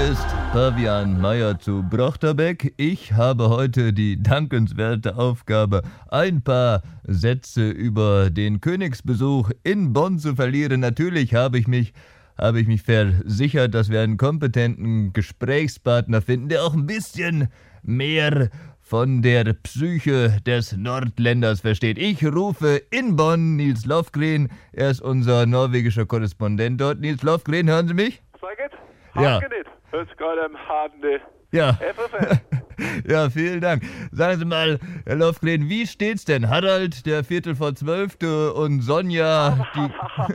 ist Fabian Meyer zu Brochterbeck. Ich habe heute die dankenswerte Aufgabe, ein paar Sätze über den Königsbesuch in Bonn zu verlieren. Natürlich habe ich mich versichert, dass wir einen kompetenten Gesprächspartner finden, der auch ein bisschen mehr von der Psyche des Nordländers versteht. Ich rufe in Bonn Nils Lofgren. Er ist unser norwegischer Korrespondent dort. Nils Lofgren, hören Sie mich? Sag it. Ja. Hört sich gerade am Harden. Ja. Ja, vielen Dank. Sagen Sie mal, Herr Lofgren, wie steht's denn? Harald, der 11:45 und Sonja, die...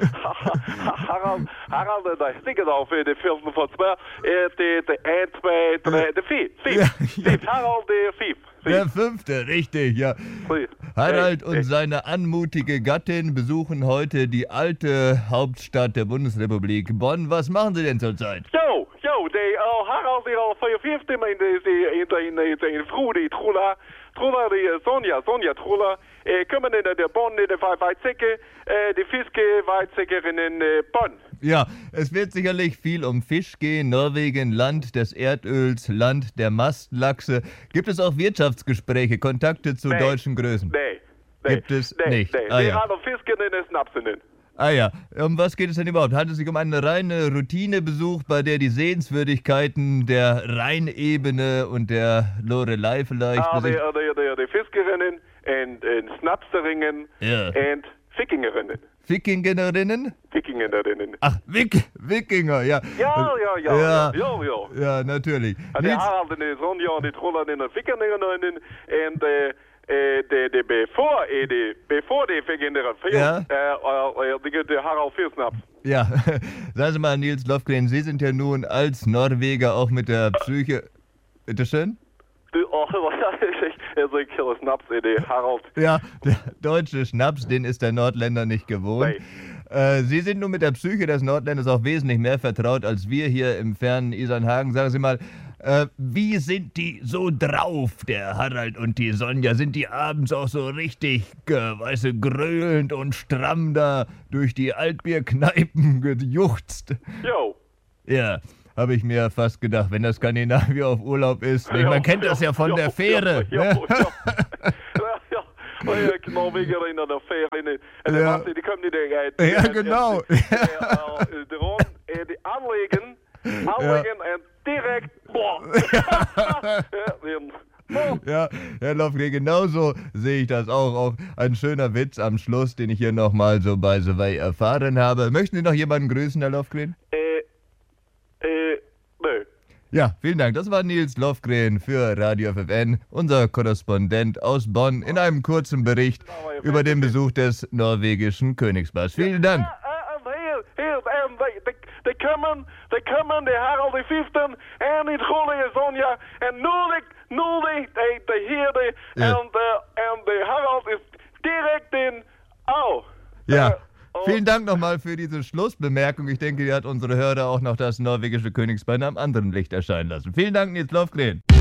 Harald, der stikker da voor de 11:45. De 1, 2, 3, de 4. Harald, der 5. Der 5., richtig, ja. Harald und seine anmutige Gattin besuchen heute die alte Hauptstadt der Bundesrepublik, Bonn. Was machen Sie denn zurzeit? Jo, Harald die al 45 in vroeg die Trula, die Sonja Trula, kommen in der Bonn in der Weizsäcke, die Fiske Weizsäcker in Bonn. Ja, es wird sicherlich viel um Fisch gehen. Norwegen, Land des Erdöls, Land der Mastlachse. Gibt es auch Wirtschaftsgespräche, Kontakte zu deutschen Größen? Nee. Gibt es nicht? Nee. Ah, Die ja. haben Fisken in den Snapsen. Ah ja, um was geht es denn überhaupt? Handelt es sich um einen reinen Routinebesuch, bei der die Sehenswürdigkeiten der Rheinebene und der Lorelei vielleicht... Die Fiskerinnen und Snapserinnen und Fikingerinnen. Fikingerinnen? Fikingerinnen. Ach, Wikinger, ja. Ja, natürlich. Die Harald und die Sonja und die Troller und die Fikingerinnen und bevor die Fikingerinnen die geht der Harald Firsnaps. Ja, sagen Sie mal, Nils Lofgren, Sie sind ja nun als Norweger auch mit der Psyche... Bitteschön? Ich kille Schnapsidee, Harald. Ja, der deutsche Schnaps, den ist der Nordländer nicht gewohnt. Sie sind nun mit der Psyche des Nordländers auch wesentlich mehr vertraut als wir hier im fernen Isernhagen. Sagen Sie mal, wie sind die so drauf, der Harald und die Sonja? Sind die abends auch so richtig, grölend und stramm da durch die Altbierkneipen gejuchzt? Jo. Ja. Habe ich mir fast gedacht, wenn das Skandinavier auf Urlaub ist. Man kennt das ja von der Fähre. Norweger in der Fähre. Die kommen nicht Ja, genau. Die anlegen und direkt. Ja, Herr Lofgren, genauso sehe ich das auch. Auch ein schöner Witz am Schluss, den ich hier nochmal so bei The Way erfahren habe. Möchten Sie noch jemanden grüßen, Herr Lofgren? Nö. Ja, vielen Dank. Das war Nils Lofgren für Radio FFN, unser Korrespondent aus Bonn, in einem kurzen Bericht über den Besuch des norwegischen Königspaars. Vielen Dank. Die kommen, die Harald die Vierten, en die Trolle Sonja, en nur die Herde, en die Harald ist direkt in Au. Ja. Vielen Dank nochmal für diese Schlussbemerkung. Ich denke, die hat unsere Hörer auch noch das norwegische Königspaar in einem anderen Licht erscheinen lassen. Vielen Dank, Nils Lofgren.